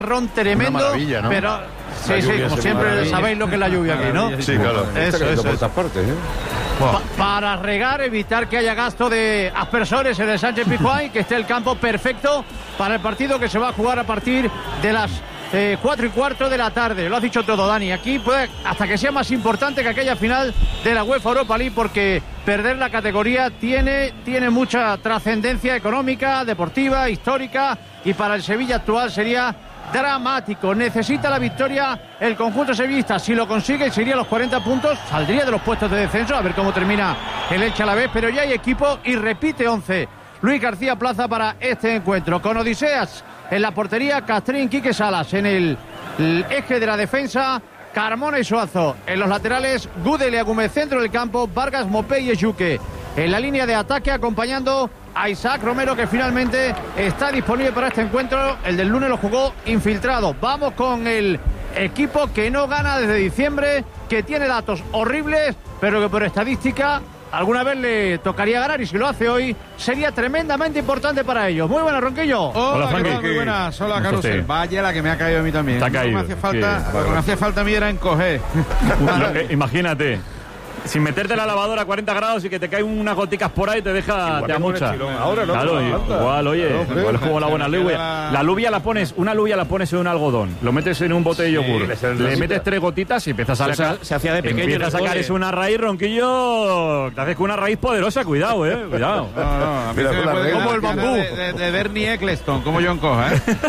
Ron tremendo, ¿no? pero sí, como siempre sabéis lo que es la lluvia aquí, ¿no? Sí, claro. Eso. Por todas partes, ¿eh? Para regar, evitar que haya gasto de aspersores en el Sánchez Pizjuán y que esté el campo perfecto para el partido que se va a jugar a partir de las 4:15 de la tarde. Lo has dicho todo, Dani. Aquí puede hasta que sea más importante que aquella final de la UEFA Europa League, porque perder la categoría tiene mucha trascendencia económica, deportiva, histórica, y para el Sevilla actual sería dramático. Necesita la victoria el conjunto sevillista. Si lo consigue, se iría a los 40 puntos, saldría de los puestos de descenso, a ver cómo termina el Elche a la vez, pero ya hay equipo y repite 11 Luis García Plaza para este encuentro, con Odiseas en la portería, Castrín, Quique Salas en el eje de la defensa, Carmona y Suazo en los laterales, Gudel y Agúmez centro del campo, Vargas, Mopé y Echuque en la línea de ataque, acompañando a Isaac Romero, que finalmente está disponible para este encuentro. El del lunes lo jugó infiltrado. Vamos con el equipo que no gana desde diciembre, que tiene datos horribles, pero que por estadística alguna vez le tocaría ganar, y si lo hace hoy sería tremendamente importante para ellos. Muy buenas, Ronquillo. Hola, Frankie. Muy buenas. Hola, Carusel. Vaya la que me ha caído a mí también. Te ha caído. Lo que me hacía falta a mí era encoger. Imagínate, sin meterte la lavadora a 40 grados y que te caen unas goticas por ahí, te deja, te amucha. Ahora, ¿no? Claro, igual, oye, igual es como la buena lluvia. La lluvia la pones, una lluvia la pones en un algodón, lo metes en un bote de yogur, le metes 3 gotitas y empiezas a sacar. Se hacía de pequeño. Empiezas a sacar eso una raíz, Ronquillo. Te haces con una raíz poderosa, cuidado, cuidado. No, como el bambú. De Bernie Eccleston, como John Coja,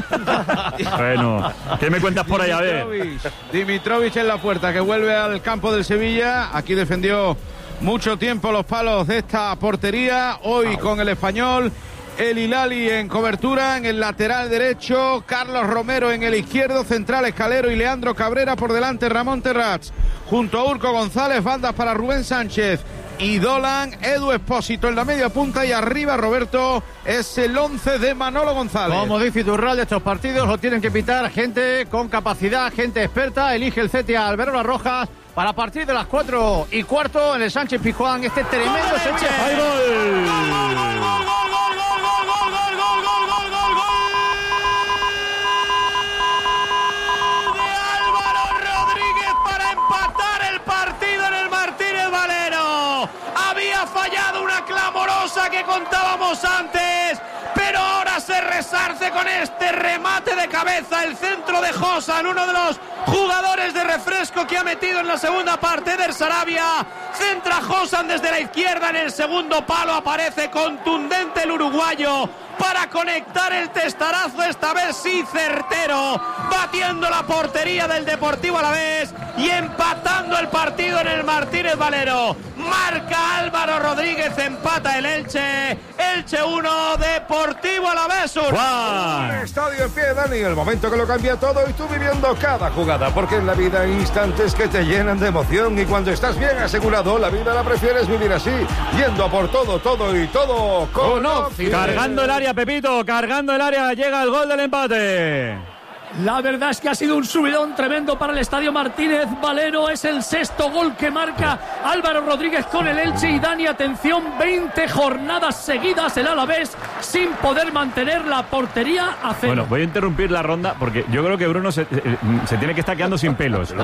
Bueno, ¿qué me cuentas por ahí? A ver. Dimitrovic en la puerta, que vuelve al campo del Sevilla. Aquí defendió mucho tiempo los palos de esta portería. Hoy con el Español, el Hilali en cobertura en el lateral derecho, Carlos Romero en el izquierdo, central Escalero y Leandro Cabrera por delante, Ramón Terrats junto a Urco González, bandas para Rubén Sánchez y Dolan, Edu Espósito en la media punta, y arriba Roberto es el 11 de Manolo González. Como dice Iturralde, estos partidos lo tienen que pitar gente con capacidad, gente experta. Elige el CTA Alberola Rojas para partir de las 4:15 en el Sánchez Pizjuán, este tremendo Sevilla. ¡Hay gol! Fallado una clamorosa que contábamos antes, pero ahora se resarce con este remate de cabeza, el centro de Josan, uno de los jugadores de refresco que ha metido en la segunda parte. Eder Sarabia centra Josan desde la izquierda, en el segundo palo aparece contundente el uruguayo para conectar el testarazo, esta vez sí certero, batiendo la portería del Deportivo Alavés y empatando el partido en el Martínez Valero. Marca Álvaro Rodríguez, empata el Elche. Elche 1, Deportivo Alavés 1. Estadio en pie, Dani, el momento que lo cambia todo y tú viviendo cada jugada, porque en la vida hay instantes que te llenan de emoción, y cuando estás bien asegurado, la vida la prefieres vivir así, yendo a por todo y todo con Oxy. Cargando el área, Pepito, cargando el área, llega el gol del empate. La verdad es que ha sido un subidón tremendo para el Estadio Martínez Valero. Es el 6º gol que marca Álvaro Rodríguez con el Elche. Y Dani, atención, 20 jornadas seguidas el Alavés sin poder mantener la portería a 0. Bueno, voy a interrumpir la ronda porque yo creo que Bruno se tiene que estar quedando sin pelos.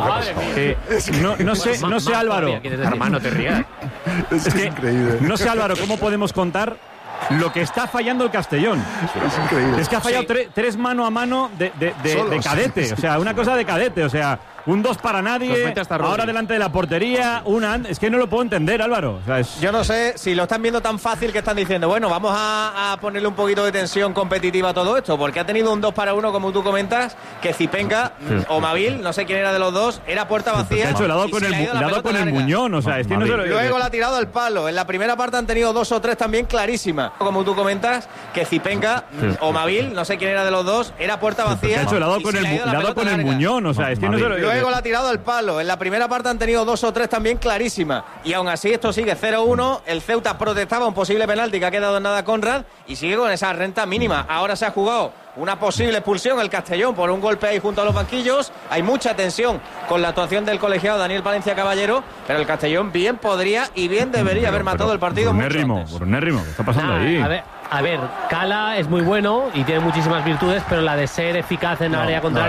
No sé, Álvaro. Hermano, te rías. Es que, increíble. No sé, Álvaro, cómo podemos contar lo que está fallando el Castellón. Es increíble. Es que ha fallado 3 mano a mano de cadete. O sea, una cosa de cadete. O sea, un 2 para nadie. Ahora delante de la portería. Es que no lo puedo entender, Álvaro. O sea, Yo no sé si lo están viendo tan fácil que están diciendo, bueno, vamos a ponerle un poquito de tensión competitiva a todo esto, porque ha tenido un 2 para 1, como tú comentas, que Zipenka o Mavil, no sé quién era de los dos, era puerta vacía. De hecho, le ha dado con el muñón. O sea, es que no se lo... Luego la ha tirado al palo. En la primera parte han tenido 2 o 3 también clarísimas. Como tú comentas, que Zipenka o Mavil, no sé quién era de los dos, era puerta vacía. De hecho, le ha dado con el muñón. O sea, es que no se lo... Luego la ha tirado al palo. En la primera parte han tenido 2 o 3 también clarísimas. Y aún así esto sigue 0-1. El Ceuta protestaba un posible penalti que ha quedado en nada Conrad y sigue con esa renta mínima. Ahora se ha jugado una posible expulsión el Castellón por un golpe ahí junto a los banquillos. Hay mucha tensión con la actuación del colegiado Daniel Palencia Caballero, pero el Castellón bien podría y bien debería haber matado el partido. Brunérrimo, ¿qué está pasando ahí? A ver, Cala es muy bueno y tiene muchísimas virtudes, pero la de ser eficaz en área contraria